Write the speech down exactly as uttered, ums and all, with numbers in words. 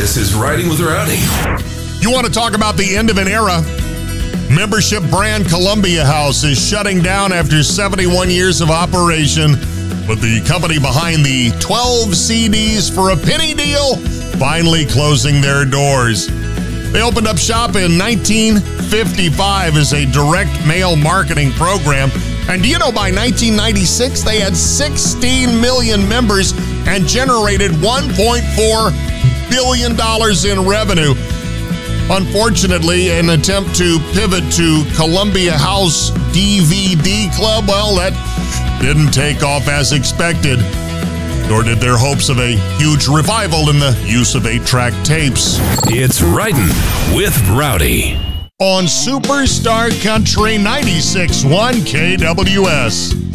This is Riding with Rowdy. You want to talk about the end of an era? Membership brand Columbia House is shutting down after seventy-one years of operation, with the company behind the twelve C Ds for a penny deal finally closing their doors. They opened up shop in nineteen fifty-five as a direct mail marketing program. And do you know, by nineteen ninety-six, they had sixteen million members and generated one point four billion dollars in revenue. Unfortunately, an attempt to pivot to Columbia House D V D Club, well, that didn't take off as expected. Nor did their hopes of a huge revival in the use of eight-track tapes. It's Riding with Rowdy On Superstar Country ninety-six point one K W S.